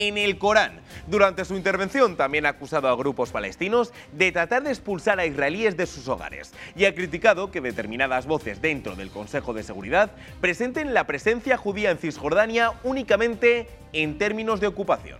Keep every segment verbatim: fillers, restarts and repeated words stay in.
en el Corán. Durante su intervención también ha acusado a grupos palestinos de tratar de expulsar a israelíes de sus hogares y ha criticado que determinadas voces dentro del Consejo de Seguridad presenten la presencia judía en Cisjordania únicamente en términos de ocupación.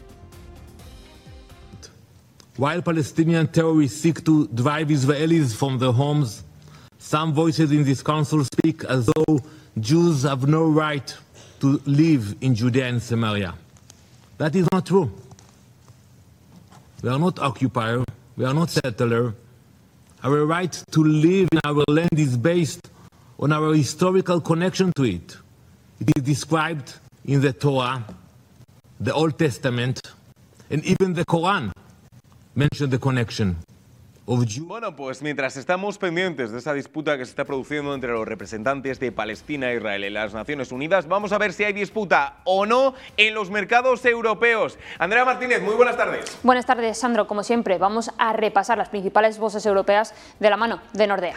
While Palestinian terrorists seek to drive Israelis from their homes, some voices in this council speak as though Jews have no right to live in Judea and Samaria. That is not true. We are not occupier, we are not settler. Our right to live in our land is based on our historical connection to it. It is described in the Torah, the Old Testament, and even the Quran mention the connection. Bueno, pues mientras estamos pendientes de esa disputa que se está produciendo entre los representantes de Palestina e Israel en las Naciones Unidas, vamos a ver si hay disputa o no en los mercados europeos. Andrea Martínez, muy buenas tardes. Buenas tardes, Sandro. Como siempre, vamos a repasar las principales bolsas europeas de la mano de Nordea.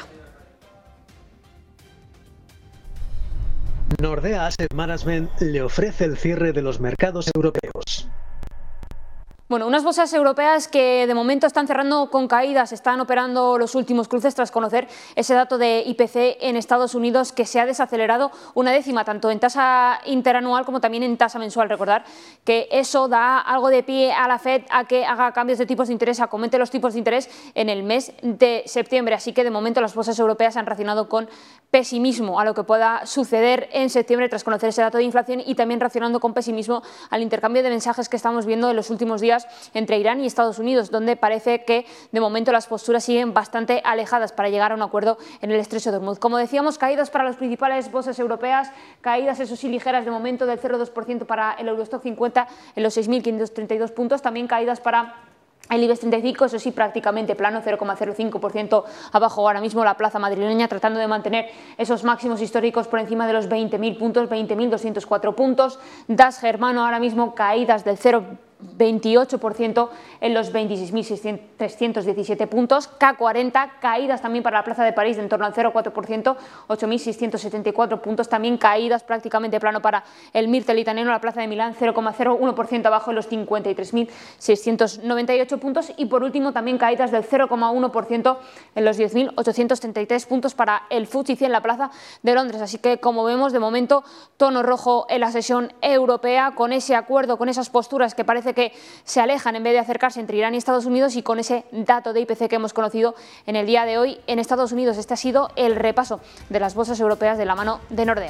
Nordea Asset Management le ofrece el cierre de los mercados europeos. Bueno, unas bolsas europeas que de momento están cerrando con caídas, están operando los últimos cruces tras conocer ese dato de I P C en Estados Unidos que se ha desacelerado una décima, tanto en tasa interanual como también en tasa mensual. Recordar que eso da algo de pie a la Fed a que haga cambios de tipos de interés, aumente los tipos de interés en el mes de septiembre. Así que de momento las bolsas europeas han reaccionado con pesimismo a lo que pueda suceder en septiembre tras conocer ese dato de inflación y también reaccionando con pesimismo al intercambio de mensajes que estamos viendo en los últimos días entre Irán y Estados Unidos, donde parece que de momento las posturas siguen bastante alejadas para llegar a un acuerdo en el estrecho de Hormuz. Como decíamos, caídas para las principales bolsas europeas, caídas eso sí ligeras de momento del cero coma dos por ciento para el Eurostock cincuenta en los seis mil quinientos treinta y dos puntos, también caídas para el IBEX treinta y cinco, eso sí, prácticamente plano, cero coma cero cinco por ciento abajo ahora mismo la plaza madrileña, tratando de mantener esos máximos históricos por encima de los veinte mil puntos, veinte mil doscientos cuatro puntos. DAX germano ahora mismo caídas del cero coma veintiocho por ciento en los veintiséis mil trescientos diecisiete puntos. K cuarenta, caídas también para la plaza de París de en torno al cero coma cuatro por ciento, ocho mil seiscientos setenta y cuatro puntos. También caídas prácticamente plano para el Mirtel italiano, la plaza de Milán, cero coma cero uno por ciento abajo en los cincuenta y tres mil seiscientos noventa y ocho puntos. Y por último también caídas del cero coma uno por ciento en los diez mil ochocientos treinta y tres puntos para el F T S E cien en la plaza de Londres. Así que, como vemos, de momento tono rojo en la sesión europea, con ese acuerdo, con esas posturas que parece que se alejan en vez de acercarse entre Irán y Estados Unidos, y con ese dato de I P C que hemos conocido en el día de hoy en Estados Unidos. Este ha sido el repaso de las bolsas europeas de la mano de Nordea.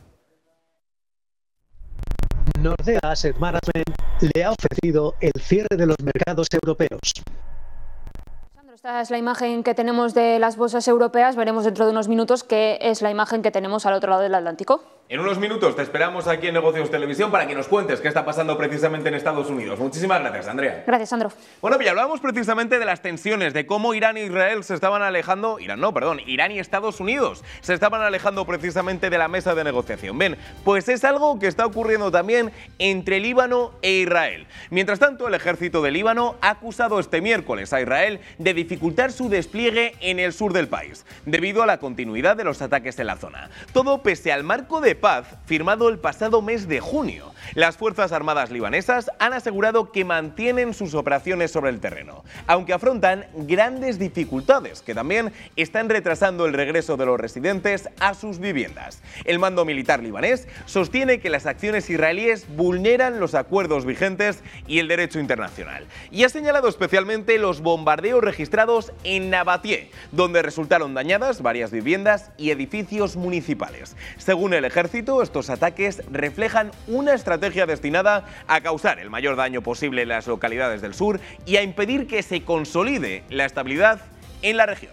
Nordea Asset Management le ha ofrecido el cierre de los mercados europeos. Esta es la imagen que tenemos de las bolsas europeas. Veremos dentro de unos minutos qué es la imagen que tenemos al otro lado del Atlántico. En unos minutos te esperamos aquí en Negocios Televisión para que nos cuentes qué está pasando precisamente en Estados Unidos. Muchísimas gracias, Andrea. Gracias, Sandro. Bueno, pues ya hablábamos precisamente de las tensiones, de cómo Irán e Israel se estaban alejando, Irán no, perdón, Irán y Estados Unidos se estaban alejando precisamente de la mesa de negociación. Ven, pues es algo que está ocurriendo también entre Líbano e Israel. Mientras tanto, el ejército de Líbano ha acusado este miércoles a Israel de dificultar su despliegue en el sur del país, debido a la continuidad de los ataques en la zona. Todo pese al marco de paz firmado el pasado mes de junio. Las Fuerzas Armadas libanesas han asegurado que mantienen sus operaciones sobre el terreno, aunque afrontan grandes dificultades que también están retrasando el regreso de los residentes a sus viviendas. El mando militar libanés sostiene que las acciones israelíes vulneran los acuerdos vigentes y el derecho internacional, y ha señalado especialmente los bombardeos registrados en Nabatie, donde resultaron dañadas varias viviendas y edificios municipales. Según el ejército, estos ataques reflejan una estrategia destinada a causar el mayor daño posible en las localidades del sur y a impedir que se consolide la estabilidad en la región.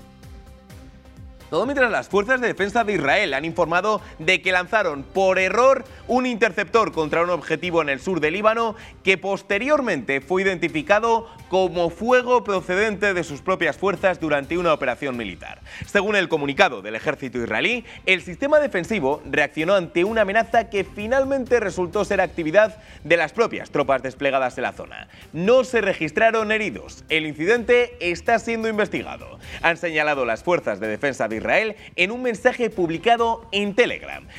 Todo mientras las fuerzas de defensa de Israel han informado de que lanzaron por error un interceptor contra un objetivo en el sur de Líbano que posteriormente fue identificado como fuego procedente de sus propias fuerzas durante una operación militar. Según el comunicado del ejército israelí, el sistema defensivo reaccionó ante una amenaza que finalmente resultó ser actividad de las propias tropas desplegadas en la zona. No se registraron heridos. El incidente está siendo investigado, han señalado las fuerzas de defensa de Israel en un mensaje publicado en Telegram.